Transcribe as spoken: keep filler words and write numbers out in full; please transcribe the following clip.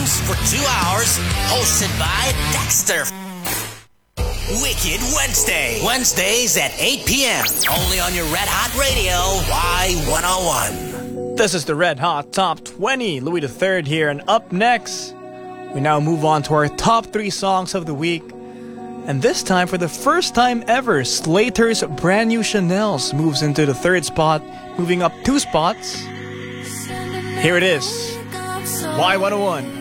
tunes for two hours, hosted by Dexter. Wicked Wednesday. Wednesdays at eight p.m. Only on your Red Hot Radio, Y one oh one. This is the Red Hot Top twenty. Louis the Third here, and up next, we now move on to our top three songs of the week. And this time, for the first time ever, Slater's Brand New Chanels moves into the third spot, moving up two spots. Here it is, Y one oh one.